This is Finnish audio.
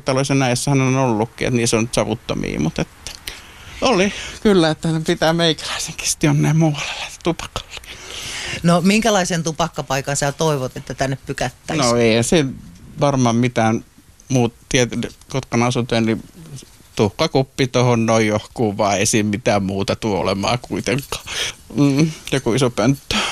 omakotitaloissa näissähän on ollutkin, että niissä on savuttomia, mutta että oli kyllä, että pitää meikäläisenkin sitten jonneen muualle tupakalle. No minkälaisen tupakkapaikan sä toivot, että tänne pykättäisiin? No ei se varmaan mitään muut Kotkan asuntojen, niin tuhkakuppi tuohon noin johkuun, vaan ei siinä mitään muuta tule olemaan kuitenkaan. Joku iso pönttö.